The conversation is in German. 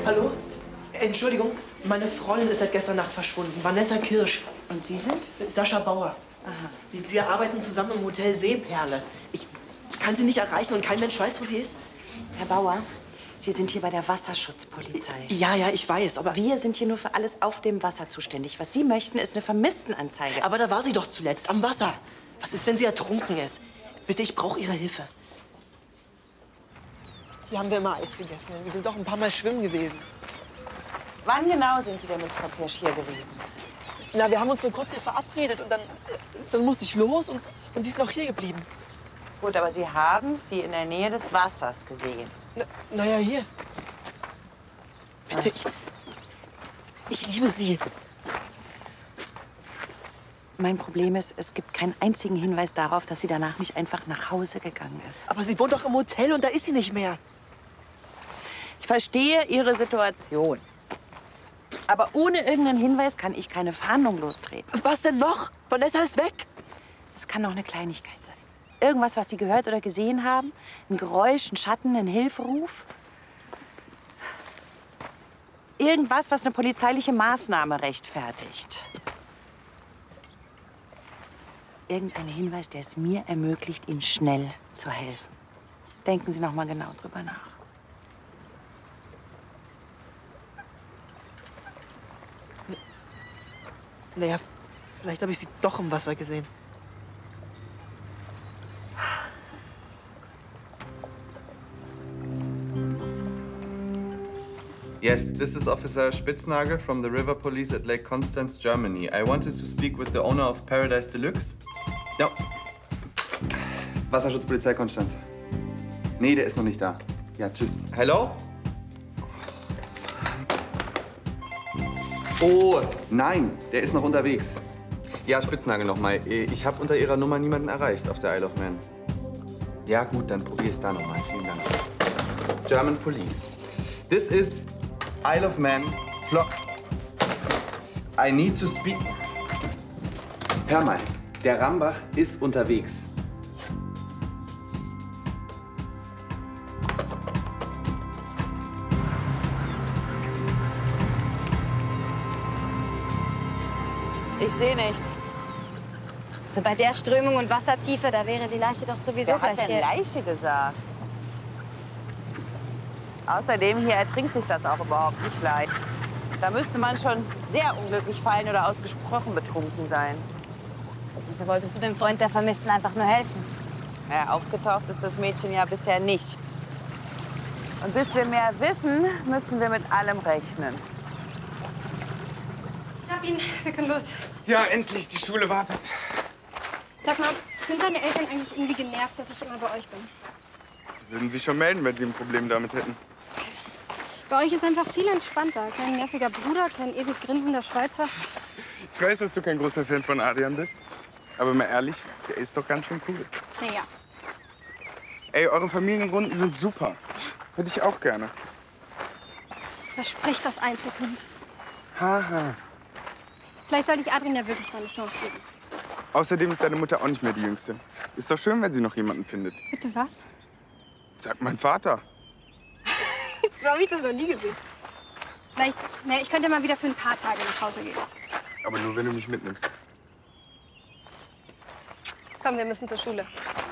Hallo? Entschuldigung, meine Freundin ist seit gestern Nacht verschwunden. Vanessa Kirsch. Und Sie sind? Sascha Bauer. Aha. Wir arbeiten zusammen im Hotel Seeperle. Ich kann sie nicht erreichen und kein Mensch weiß, wo sie ist. Herr Bauer, Sie sind hier bei der Wasserschutzpolizei. Ja, ich weiß, aber... Wir sind hier nur für alles auf dem Wasser zuständig. Was Sie möchten, ist eine Vermisstenanzeige. Aber da war sie doch zuletzt, am Wasser. Was ist, wenn sie ertrunken ist? Bitte, ich brauche Ihre Hilfe. Hier haben wir immer Eis gegessen. Wir sind doch ein paar Mal schwimmen gewesen. Wann genau sind Sie denn mit Frau Kirsch hier gewesen? Na, wir haben uns so kurz hier verabredet und dann musste ich los und sie ist noch hier geblieben. Gut, aber Sie haben sie in der Nähe des Wassers gesehen. Naja, hier. Bitte, ich liebe Sie. Mein Problem ist, es gibt keinen einzigen Hinweis darauf, dass sie danach nicht einfach nach Hause gegangen ist. Aber sie wohnt doch im Hotel und da ist sie nicht mehr. Ich verstehe Ihre Situation. Aber ohne irgendeinen Hinweis kann ich keine Fahndung lostreten. Was denn noch? Vanessa ist weg. Es kann doch eine Kleinigkeit sein. Irgendwas, was Sie gehört oder gesehen haben? Ein Geräusch, ein Schatten, ein Hilferuf? Irgendwas, was eine polizeiliche Maßnahme rechtfertigt. Irgendein Hinweis, der es mir ermöglicht, Ihnen schnell zu helfen. Denken Sie noch mal genau drüber nach. Naja, vielleicht habe ich sie doch im Wasser gesehen. Yes, this is Officer Spitznagel from the River Police at Lake Constance, Germany. I wanted to speak with the owner of Paradise Deluxe. No. Wasserschutzpolizei Konstanz. Nee, der ist noch nicht da. Ja, tschüss. Hello? Oh, nein, der ist noch unterwegs. Ja, Spitznagel nochmal. Ich habe unter Ihrer Nummer niemanden erreicht auf der Isle of Man. Ja, gut, dann probier es da nochmal. Vielen Dank. German Police. This is Isle of Man. I need to speak. Hör mal, der Rambach ist unterwegs. Ich sehe nichts. So bei der Strömung und Wassertiefe, da wäre die Leiche doch sowieso Wer hat gleich denn hier. Leiche gesagt? Außerdem hier ertrinkt sich das auch überhaupt nicht leicht. Da müsste man schon sehr unglücklich fallen oder ausgesprochen betrunken sein. Also wolltest du dem Freund der Vermissten einfach nur helfen? Ja, aufgetaucht ist das Mädchen ja bisher nicht. Und bis wir mehr wissen, müssen wir mit allem rechnen. Ich hab ihn. Wir können los. Ja, endlich. Die Schule wartet. Sag mal, sind deine Eltern eigentlich irgendwie genervt, dass ich immer bei euch bin? Sie würden sich schon melden, wenn sie ein Problem damit hätten. Bei euch ist einfach viel entspannter. Kein nerviger Bruder, kein ewig grinsender Schweizer. Ich weiß, dass du kein großer Fan von Adrian bist. Aber mal ehrlich, der ist doch ganz schön cool. Naja, Ey, eure Familienrunden sind super. Hätte ich auch gerne. verspricht das Einzelkind. Haha. Vielleicht sollte ich Adrian ja wirklich mal eine Chance geben. Außerdem ist deine Mutter auch nicht mehr die Jüngste. Ist doch schön, wenn sie noch jemanden findet. Bitte was? Sagt mein Vater. So habe ich das noch nie gesehen. Vielleicht, ich könnte mal wieder für ein paar Tage nach Hause gehen. Aber nur, wenn du mich mitnimmst. Komm, wir müssen zur Schule.